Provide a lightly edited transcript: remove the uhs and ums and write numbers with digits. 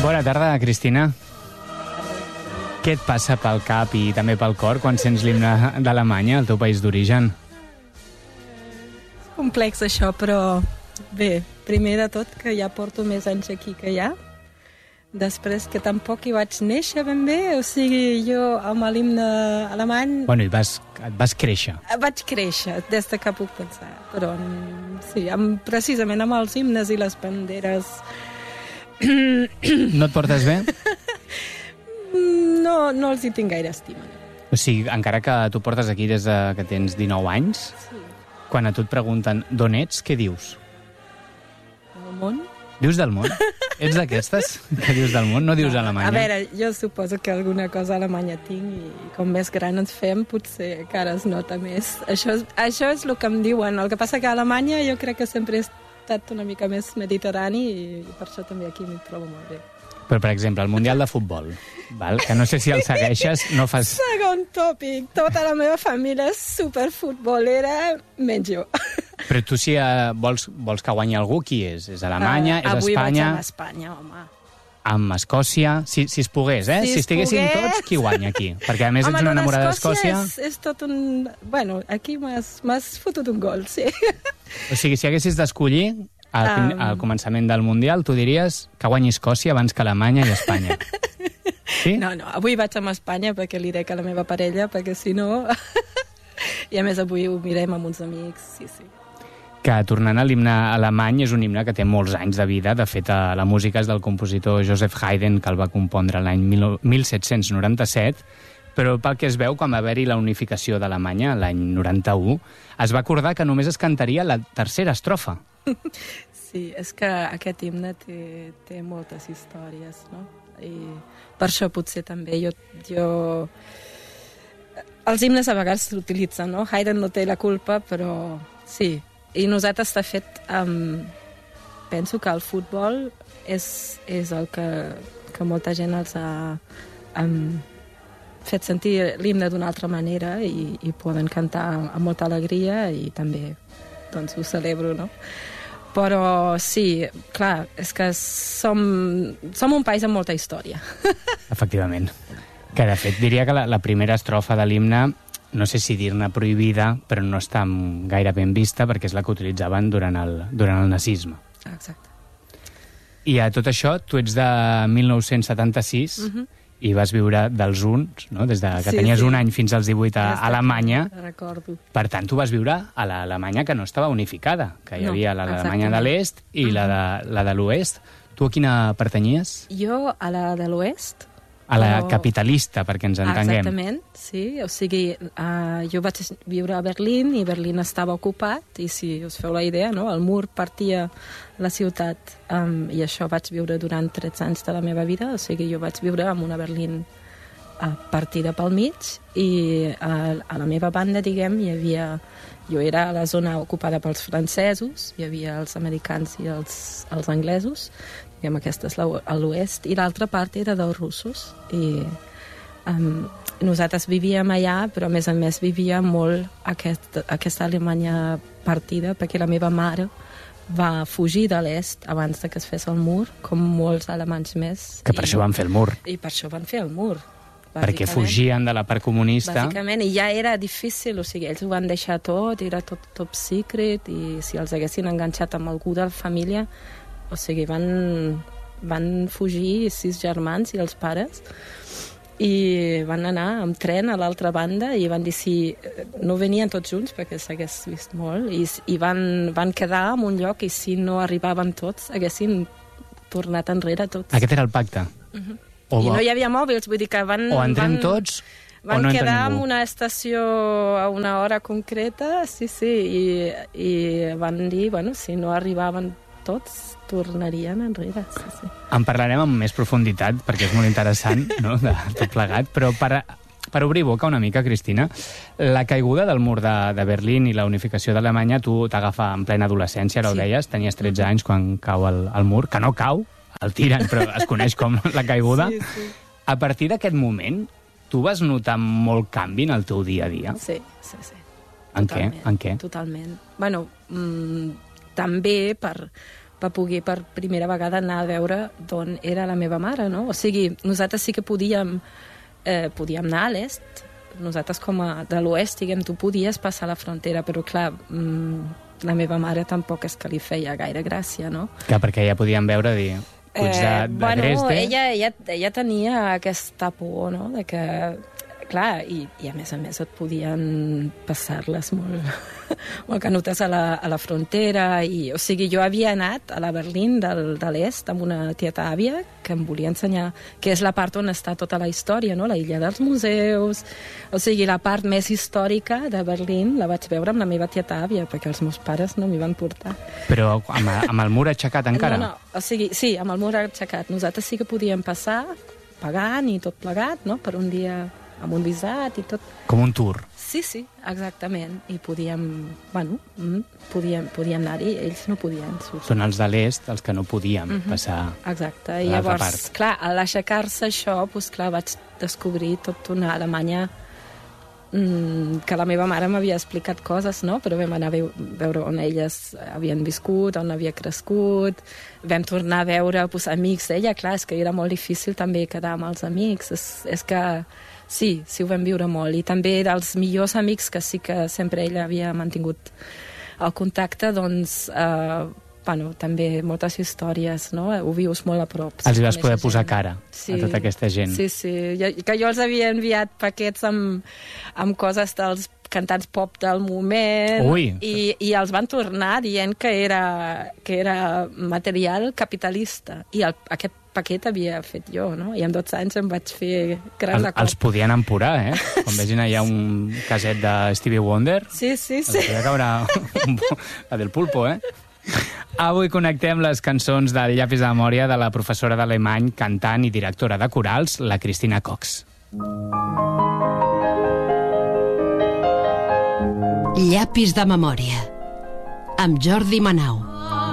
Bona tarda, Cristina. Què et passa pel cap i també pel cor quan sents l'himne d'Alemanya, el teu país d'origen? Complex això, però bé, primer de tot que ja porto més anys aquí que allà. Després que tampoc hi vaig néixer ben bé, o sigui, jo amb l'himne alemany... Bueno, et vas créixer. Vaig créixer, des de que puc pensar. Però sí, precisament amb els himnes i les banderes... No et portes bé? No els hi tinc gaire estima. O sigui, encara que tu portes aquí des que tens 19 anys, sí. Quan a tu et pregunten d'on ets, què dius? Del món? Dius del món? Ets d'aquestes que dius del món? No dius Alemanya? A veure, jo suposo que alguna cosa a Alemanya tinc i com més gran ens fem potser encara es nota més. Això és el que em diuen. El que passa que a Alemanya jo crec que sempre he estat una mica més mediterrani i per això també aquí m'hi trobo molt bé. Però, per exemple, el Mundial de Futbol, val? Que no sé si el segueixes, no fas... Segon tòpic. Tota la meva família és superfutbolera, menys jo. Però tu si vols que guanyi algú, qui és? És Alemanya? És avui Espanya? Avui vaig amb Espanya, home. Amb Escòcia? Si es pogués, eh? Si estiguessin tots, qui guanya aquí? Perquè a més ets una enamorada d'Escòcia. És tot un... Bueno, aquí m'has fotut un gol, sí. O sigui, si haguessis d'escollir al començament del Mundial, tu diries que guanyi Escòcia abans que Alemanya i Espanya. Sí? No, avui vaig amb Espanya perquè li dec a la meva parella, perquè si no... I a més avui ho mirem amb uns amics, sí. Que tornant a l'himne alemany és un himne que té molts anys de vida. De fet, la música és del compositor Joseph Haydn, que el va compondre l'any 1797, però pel que es veu, quan va haver-hi la unificació d'Alemanya, l'any 91, es va acordar que només es cantaria la tercera estrofa. Sí, és que aquest himne té moltes històries, no? I per això potser també jo... Els himnes a vegades s'utilitzen, no? Haydn no té la culpa, però sí. I nosaltres, de fet, penso que el futbol és el que molta gent els ha fet sentir l'himne d'una altra manera i poden cantar amb molta alegria i també doncs, ho celebro, no? Però sí, clar, és que som un país amb molta història. Efectivament. Que, de fet, diria que la primera estrofa de l'himne, no sé si dir-ne prohibida, però no està gaire ben vista perquè és la que utilitzaven durant el nazisme. Exacte. I a tot això, tu ets de 1976 i vas viure dels uns, no? Des que tenies un any fins als 18 a Alemanya. Recordo. Per tant, tu vas viure a l'Alemanya que no estava unificada, que hi havia l'Alemanya de l'Est i la de l'Oest. Tu a quina pertanyies? Jo a la de l'Oest. A la capitalista, perquè ens entenguem. Exactament, sí. O sigui, jo vaig viure a Berlín i Berlín estava ocupat i si us feu la idea, no? El mur partia la ciutat i això vaig viure durant 13 anys de la meva vida. O sigui, jo vaig viure en una Berlín partida pel mig i a la meva banda, diguem, hi havia... Jo era a la zona ocupada pels francesos, hi havia els americans i els anglesos, diguem, aquesta és l'oest, i l'altra part era dels russos. I nosaltres vivíem allà, però a més vivia molt aquesta Alemanya partida, perquè la meva mare va fugir de l'est abans que es fes el mur, com molts alemanys més. Que per això van fer el mur. I per això van fer el mur. Perquè fugien de la part comunista. Bàsicament, i ja era difícil, o sigui, ells ho van deixar tot, era tot top secret, i si els haguessin enganxat amb algú de la família, o sigui, van fugir 6 germans i els pares, i van anar amb tren a l'altra banda, i van dir si no venien tots junts, perquè s'hagués vist molt, i van quedar en un lloc, i si no arribaven tots, haguessin tornat enrere tots. Aquest era el pacte? I no hi havia mòbils, vull dir que van... O entrem tots o no entra ningú. Van quedar en una estació a una hora concreta, sí, i van dir, bueno, si no arribaven tots, tornarien enrere, sí. En parlarem amb més profunditat, perquè és molt interessant, no?, de tot plegat, però per obrir boca una mica, Cristina, la caiguda del mur de Berlín i la unificació d'Alemanya, tu t'agafa en plena adolescència, ara ho deies, tenies 13 anys quan cau el mur, que no cau, el tiren, però es coneix com la caiguda. Sí. A partir d'aquest moment, tu vas notar molt canvi en el teu dia a dia? Sí. En què? Totalment. Bueno, també va poder per primera vegada anar a veure d'on era la meva mare, no? O sigui, nosaltres sí que podíem anar a l'est, nosaltres com a de l'oest, diguem, tu podies passar la frontera, però clar, la meva mare tampoc és que li feia gaire gràcia, no? Clar, perquè ja podíem veure, dir, Puig de Dresde... Ella tenia aquesta por, no?, de que... Clar, i a més et podien passar-les molt canutes a la frontera. O sigui, jo havia anat a la Berlín de l'est amb una tieta àvia que em volia ensenyar, que és la part on està tota la història, no? La illa dels museus. O sigui, la part més històrica de Berlín la vaig veure amb la meva tieta àvia, perquè els meus pares no m'hi van portar. Però amb el mur aixecat encara? No, o sigui, sí, amb el mur aixecat. Nosaltres sí que podíem passar pagant i tot plegat, no?, per un dia... amb un visat i tot. Com un tour. Sí, exactament. I podíem anar-hi, ells no podien sortir. Són els de l'est els que no podíem passar. Exacte. I llavors, clar, a l'aixecar-se això, doncs clar, vaig descobrir tot una Alemanya que la meva mare m'havia explicat coses, no? Però vam anar a veure on elles havien viscut, on havia crescut, vam tornar a veure amics d'ella, clar, és que era molt difícil també quedar amb els amics, és que sí, ho vam viure molt, i també dels millors amics que sí que sempre ella havia mantingut el contacte, doncs també moltes històries, no? Ho vius molt a prop. Els vas poder posar cara a tota aquesta gent. Sí, que jo els havia enviat paquets amb coses dels cantants pop del moment. Ui. I els van tornar dient que era material capitalista, i aquest paquet havia fet jo, no? I amb 12 anys em vaig fer gran de cop. Els podien empurar, Quan vegin allà un caset de Stevie Wonder. Sí. Els podria caure la del pulpo, Avui connectem les cançons del Llapis de memòria de la professora d'alemany, cantant i directora de corals, la Cristina Cox. Llapis de memòria, amb Jordi Manau.